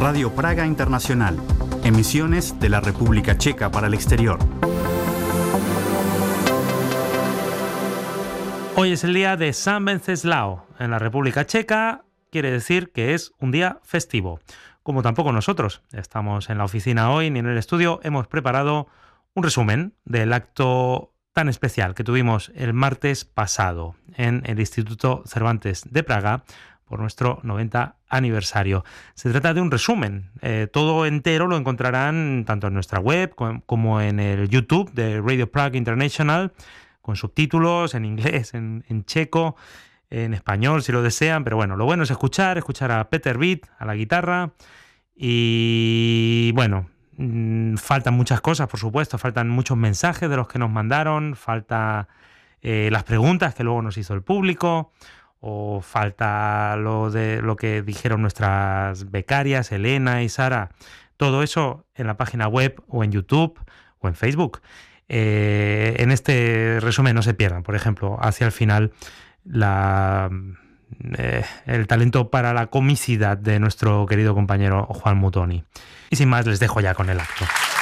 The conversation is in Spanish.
Radio Praga Internacional, emisiones de la República Checa para el exterior. Hoy es el día de San Wenceslao. En la República Checa quiere decir que es un día festivo. Como tampoco nosotros estamos en la oficina hoy ni en el estudio, hemos preparado un resumen del acto tan especial que tuvimos el martes pasado en el Instituto Cervantes de Praga por nuestro 90 aniversario. Se trata de un resumen. Todo entero lo encontrarán tanto en nuestra web como en el YouTube de Radio Praga International, con subtítulos en inglés, en checo, en español si lo desean, pero bueno, lo bueno es escuchar a Peter Witt a la guitarra y bueno, faltan muchas cosas, por supuesto, faltan muchos mensajes de los que nos mandaron, falta las preguntas que luego nos hizo el público, o falta lo que dijeron nuestras becarias, Elena y Sara. Todo eso en la página web o en YouTube o en Facebook. En este resumen no se pierdan, por ejemplo, hacia el final el talento para la comicidad de nuestro querido compañero Juan Mutoni. Y sin más, les dejo ya con el acto.